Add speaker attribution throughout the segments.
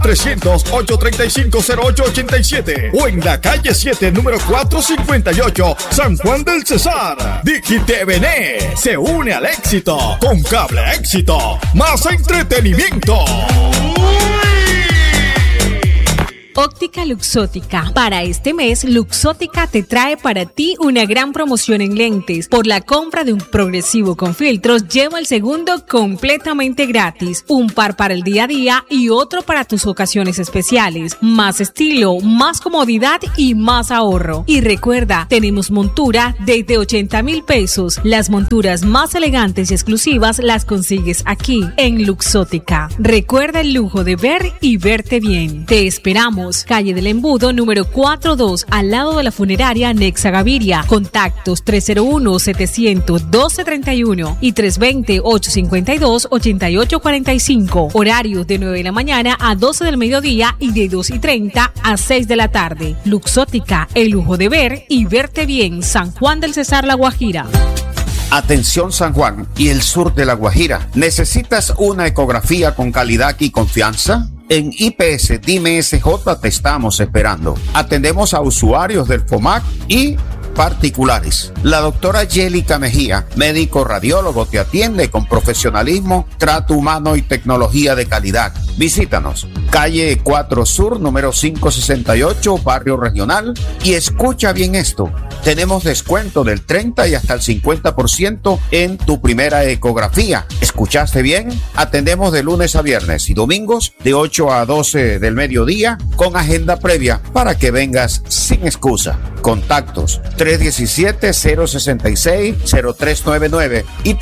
Speaker 1: 300-835-0887 o en la calle 7, número 458, San Juan del Cesar. DigiTVN se une al éxito con Cable Éxito. Más entretenimiento.
Speaker 2: Óptica Luxótica. Para este mes, Luxótica te trae para ti una gran promoción en lentes. Por la compra de un progresivo con filtros, lleva el segundo completamente gratis. Un par para el día a día y otro para tus ocasiones especiales. Más estilo, más comodidad y más ahorro. Y recuerda, tenemos montura desde 80,000 pesos. Las monturas más elegantes y exclusivas las consigues aquí, en Luxótica. Recuerda el lujo de ver y verte bien. Te esperamos. Calle del Embudo, número 42, al lado de la funeraria Nexa Gaviria. Contactos 301-700-1231 y 320-852-8845. Horarios de 9 de la mañana a 12 del mediodía y de 2:30 a 6 de la tarde. Luxótica, el lujo de ver y verte bien. San Juan del Cesar, La Guajira.
Speaker 3: Atención San Juan y el sur de La Guajira. ¿Necesitas una ecografía con calidad y confianza? En IPS Dime SJ te estamos esperando. Atendemos a usuarios del FOMAC y particulares. La doctora Yélica Mejía, médico radiólogo, te atiende con profesionalismo, trato humano y tecnología de calidad. Visítanos, calle 4 Sur, número 568, Barrio Regional. Y escucha bien esto, tenemos descuento del 30 y hasta el 50% en tu primera ecografía. ¿Escuchaste bien? Atendemos de lunes a viernes y domingos de 8 a 12 del mediodía con agenda previa para que vengas sin excusa. Contactos 317-066-0399 y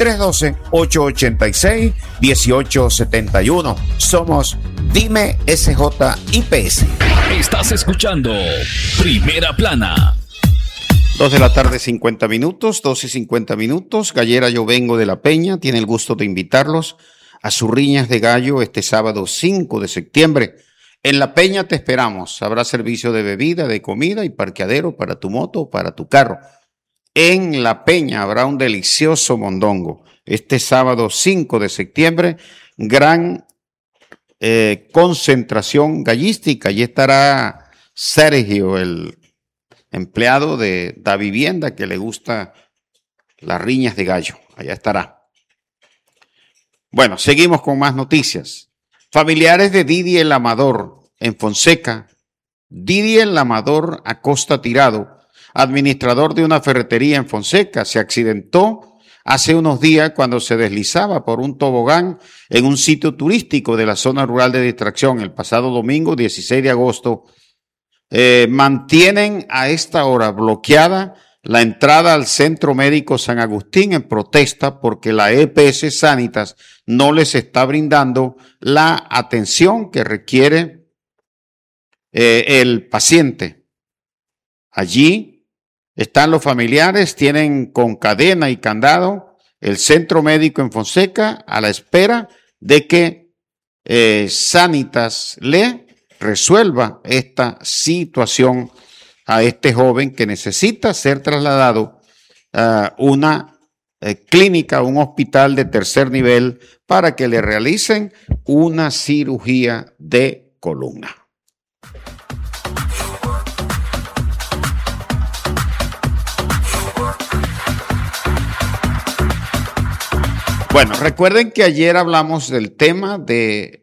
Speaker 3: 312-886-1871. Somos Dime SJ IPS.
Speaker 4: Estás escuchando Primera Plana.
Speaker 3: 2 de la tarde, 50 minutos, 2:50. Gallera Yo Vengo de La Peña tiene el gusto de invitarlos a sus riñas de gallo este sábado 5 de septiembre. En La Peña te esperamos. Habrá servicio de bebida, de comida y parqueadero para tu moto o para tu carro. En La Peña habrá un delicioso mondongo. Este sábado 5 de septiembre, gran concentración gallística. Allí estará Sergio, el empleado de Da Vivienda que le gusta las riñas de gallo. Allá estará. Bueno, seguimos con más noticias. Familiares de Didi el Amador en Fonseca. Didi el Amador Acosta Tirado, administrador de una ferretería en Fonseca, se accidentó hace unos días cuando se deslizaba por un tobogán en un sitio turístico de la zona rural de Distracción el pasado domingo 16 de agosto. Mantienen a esta hora bloqueada la entrada al Centro Médico San Agustín en protesta porque la EPS Sanitas no les está brindando la atención que requiere el paciente. Allí están los familiares, tienen con cadena y candado el Centro Médico en Fonseca a la espera de que Sanitas le resuelva esta situación a este joven que necesita ser trasladado a una clínica, un hospital de tercer nivel para que le realicen una cirugía de columna. Bueno, recuerden que ayer hablamos del tema de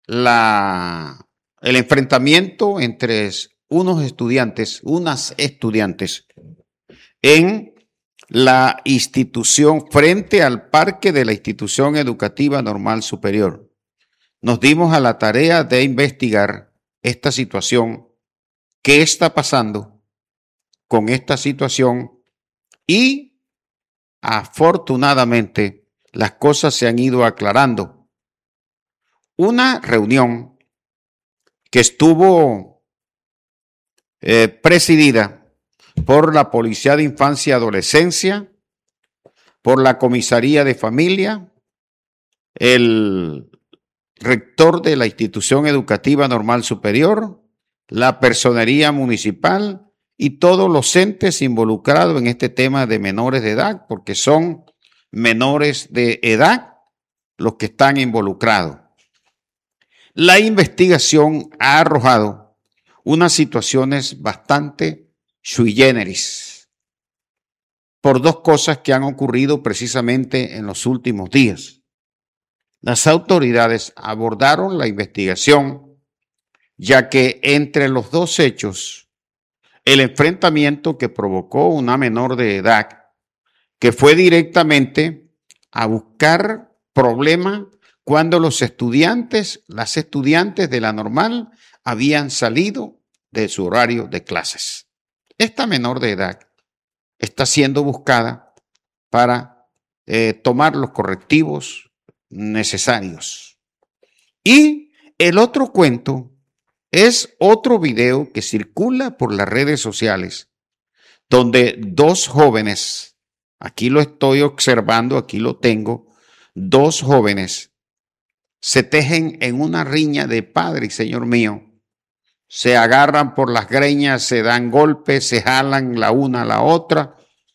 Speaker 3: el enfrentamiento entre unas estudiantes en la institución, frente al parque de la Institución Educativa Normal Superior. Nos dimos a la tarea de investigar esta situación, qué está pasando con esta situación, y afortunadamente las cosas se han ido aclarando. Una reunión que estuvo presidida por la Policía de Infancia y Adolescencia, por la Comisaría de Familia, el rector de la Institución Educativa Normal Superior, la Personería Municipal y todos los entes involucrados en este tema de menores de edad, porque son menores de edad los que están involucrados. la investigación ha arrojado unas situaciones bastante sui generis por dos cosas que han ocurrido precisamente en los últimos días. Las autoridades abordaron la investigación, ya que entre los dos hechos, el enfrentamiento que provocó una menor de edad, que fue directamente a buscar problemas cuando las estudiantes de la normal habían salido de su horario de clases. Esta menor de edad está siendo buscada para tomar los correctivos necesarios. Y el otro cuento es otro video que circula por las redes sociales, donde dos jóvenes, aquí lo estoy observando, aquí lo tengo, dos jóvenes se tejen en una riña de padre y señor mío. Se agarran por las greñas, se dan golpes, se jalan la una a la otra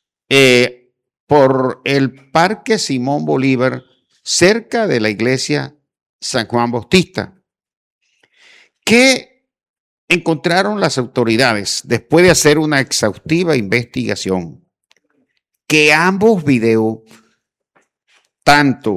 Speaker 3: por el Parque Simón Bolívar, cerca de la iglesia San Juan Bautista. ¿Qué encontraron las autoridades después de hacer una exhaustiva investigación? Que ambos videos, tanto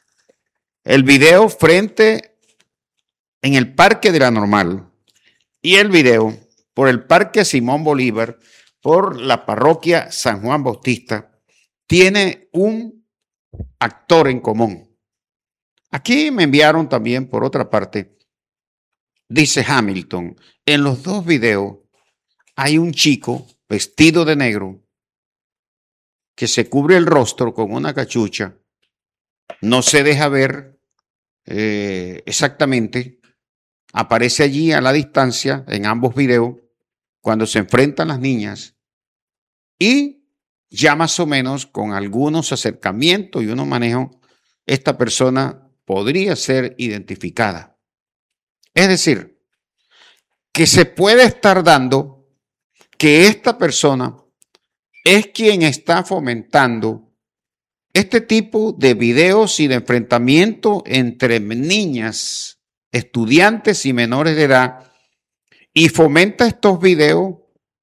Speaker 3: el video frente en el Parque de la Normal y el video por el Parque Simón Bolívar, por la parroquia San Juan Bautista, tiene un actor en común. Aquí me enviaron también, por otra parte, dice Hamilton, en los dos videos hay un chico vestido de negro que se cubre el rostro con una cachucha, no se deja ver exactamente, aparece allí a la distancia en ambos videos cuando se enfrentan las niñas y ya más o menos con algunos acercamientos y unos manejos, esta persona podría ser identificada. Es decir, que se puede estar dando que esta persona es quien está fomentando este tipo de videos y de enfrentamiento entre niñas, estudiantes y menores de edad, y fomenta estos videos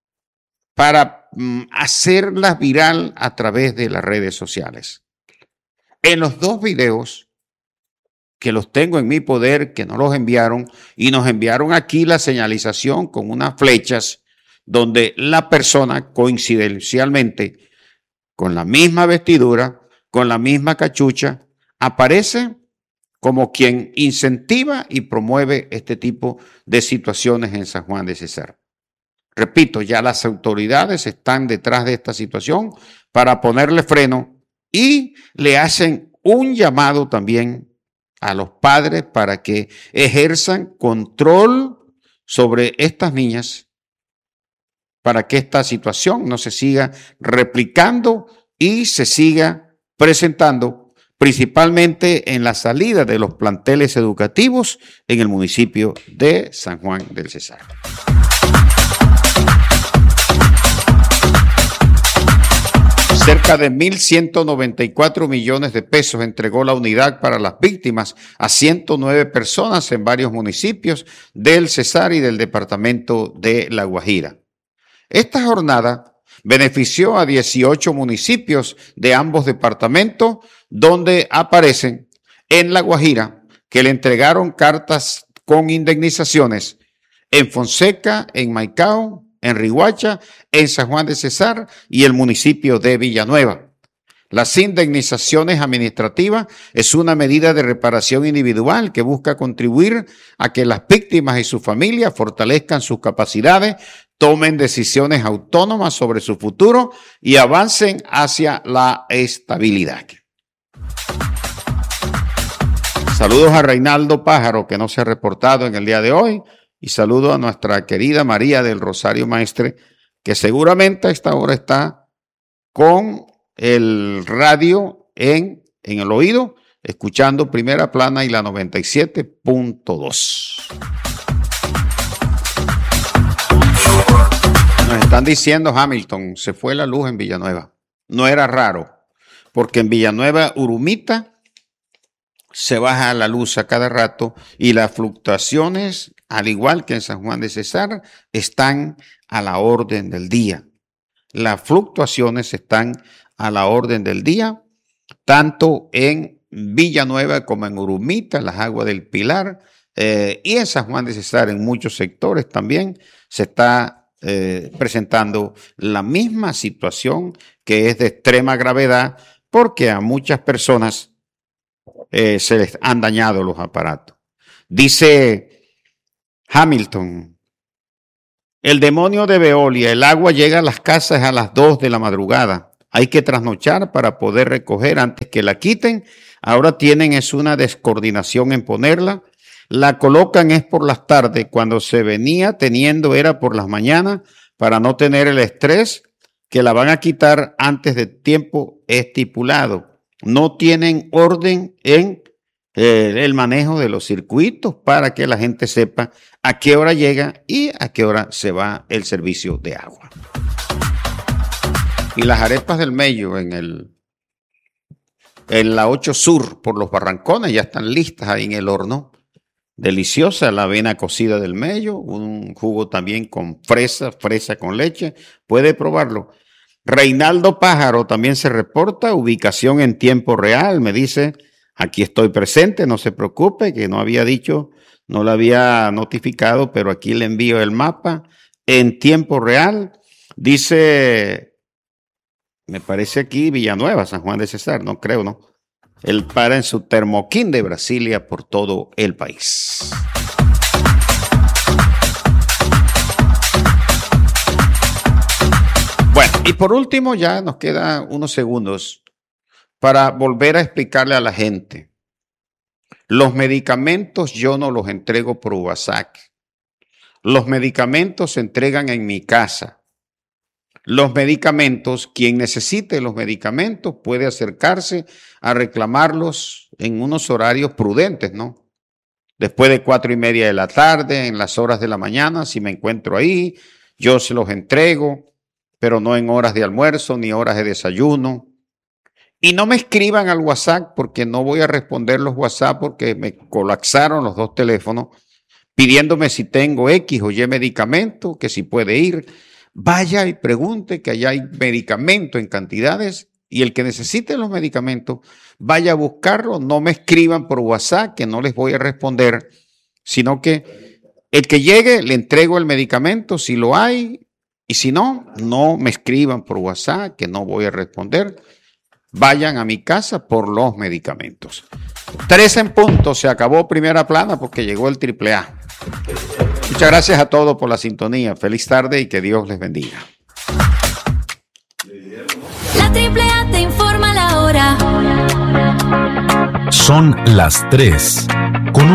Speaker 3: para hacerlas viral a través de las redes sociales. En los dos videos, que los tengo en mi poder, que no los enviaron, y nos enviaron aquí la señalización con unas flechas, donde la persona coincidencialmente, con la misma vestidura, con la misma cachucha, aparece como quien incentiva y promueve este tipo de situaciones en San Juan de Cesar. Repito, ya las autoridades están detrás de esta situación para ponerle freno y le hacen un llamado también a los padres para que ejerzan control sobre estas niñas, para que esta situación no se siga replicando y se siga presentando principalmente en la salida de los planteles educativos en el municipio de San Juan del Cesar. Cerca de 1.194 millones de pesos entregó la unidad para las víctimas a 109 personas en varios municipios del Cesar y del departamento de La Guajira. Esta jornada benefició a 18 municipios de ambos departamentos, donde aparecen en La Guajira, que le entregaron cartas con indemnizaciones en Fonseca, en Maicao, en Riguacha, en San Juan de Cesar y el municipio de Villanueva. Las indemnizaciones administrativas es una medida de reparación individual que busca contribuir a que las víctimas y sus familias fortalezcan sus capacidades, tomen decisiones autónomas sobre su futuro y avancen hacia la estabilidad. Saludos a Reinaldo Pájaro, que no se ha reportado en el día de hoy, y saludo a nuestra querida María del Rosario Maestre, que seguramente a esta hora está con el radio en el oído, escuchando Primera Plana y la 97.2. Nos están diciendo, Hamilton, se fue la luz en Villanueva. No era raro, porque en Villanueva, Urumita, se baja la luz a cada rato y las fluctuaciones, al igual que en San Juan de Cesar, están a la orden del día. Las fluctuaciones están a la orden del día, tanto en Villanueva como en Urumita, las aguas del Pilar, y en San Juan de Cesar, en muchos sectores también se está presentando la misma situación, que es de extrema gravedad, porque a muchas personas se les han dañado los aparatos. Dice Hamilton: el demonio de Veolia, el agua llega a las casas a las 2 de la madrugada. Hay que trasnochar para poder recoger antes que la quiten. Ahora tienen es una descoordinación en ponerla. La colocan es por las tardes. Cuando se venía teniendo era por las mañanas, para no tener el estrés que la van a quitar antes del tiempo estipulado. No tienen orden en el manejo de los circuitos para que la gente sepa a qué hora llega y a qué hora se va el servicio de agua. Y las arepas del Mello en la 8 Sur por los Barrancones ya están listas ahí en el horno. Deliciosa la avena cocida del Mello, un jugo también con fresa con leche. Puede probarlo. Reinaldo Pájaro también se reporta, ubicación en tiempo real. Me dice: aquí estoy presente, no se preocupe, que no había dicho, no lo había notificado, pero aquí le envío el mapa en tiempo real. Dice, me parece aquí Villanueva, San Juan de Cesar, no creo, ¿no? Él para en su Termoquín de Brasilia por todo el país. Bueno, y por último ya nos quedan unos segundos para volver a explicarle a la gente. Los medicamentos yo no los entrego por WhatsApp. Los medicamentos se entregan en mi casa. Los medicamentos, quien necesite los medicamentos puede acercarse a reclamarlos en unos horarios prudentes, ¿no? Después de 4:30 de la tarde, en las horas de la mañana, si me encuentro ahí, yo se los entrego, pero no en horas de almuerzo ni horas de desayuno. Y no me escriban al WhatsApp, porque no voy a responder los WhatsApp, porque me colapsaron los 2 teléfonos pidiéndome si tengo X o Y medicamento, que si puede ir. Vaya y pregunte, que allá hay medicamento en cantidades, y el que necesite los medicamentos, vaya a buscarlo. No me escriban por WhatsApp, que no les voy a responder, sino que el que llegue le entrego el medicamento si lo hay, y si no, no me escriban por WhatsApp, que no voy a responder. Vayan a mi casa por los medicamentos. 3 en punto, se acabó Primera Plana porque llegó el AAA. Muchas gracias a todos por la sintonía. Feliz tarde y que Dios les bendiga.
Speaker 5: La AAA te informa la hora.
Speaker 6: Son las 3.